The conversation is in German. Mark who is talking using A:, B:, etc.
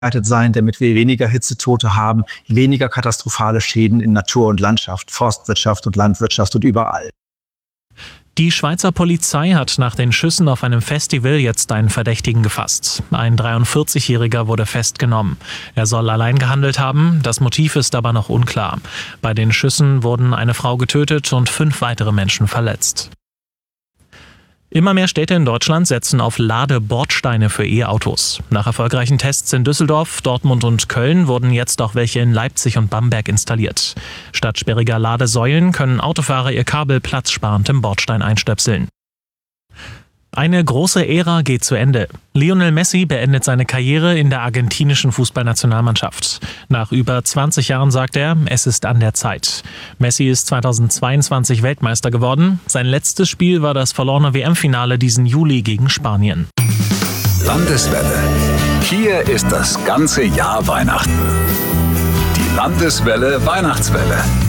A: sein, damit wir weniger Hitzetote haben, weniger katastrophale Schäden in Natur und Landschaft, Forstwirtschaft und Landwirtschaft und überall.
B: Die Schweizer Polizei hat nach den Schüssen auf einem Festival jetzt einen Verdächtigen gefasst. Ein 43-Jähriger wurde festgenommen. Er soll allein gehandelt haben, das Motiv ist aber noch unklar. Bei den Schüssen wurden eine Frau getötet und 5 weitere Menschen verletzt. Immer mehr Städte in Deutschland setzen auf Ladebordsteine für E-Autos. Nach erfolgreichen Tests in Düsseldorf, Dortmund und Köln wurden jetzt auch welche in Leipzig und Bamberg installiert. Statt sperriger Ladesäulen können Autofahrer ihr Kabel platzsparend im Bordstein einstöpseln. Eine große Ära geht zu Ende. Lionel Messi beendet seine Karriere in der argentinischen Fußballnationalmannschaft. Nach über 20 Jahren sagt er, es ist an der Zeit. Messi ist 2022 Weltmeister geworden. Sein letztes Spiel war das verlorene WM-Finale diesen Juli gegen Spanien.
C: Landeswelle. Hier ist das ganze Jahr Weihnachten. Die Landeswelle Weihnachtswelle.